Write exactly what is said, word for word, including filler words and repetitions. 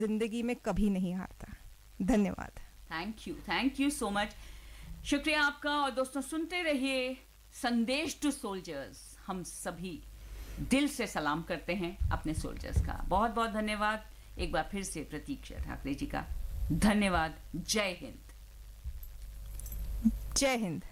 जिंदगी में कभी नहीं हारता। धन्यवाद। Thank you, thank you so much, शुक्रिया आपका। और दोस्तों सुनते रहिए संदेश टू सोल्जर्स। हम सभी दिल से सलाम करते हैं अपने सोल्जर्स का। बहुत बहुत धन्यवाद एक बार फिर से प्रतीक्षा ठाकरे जी का। धन्यवाद। जय हिंद। जय हिंद।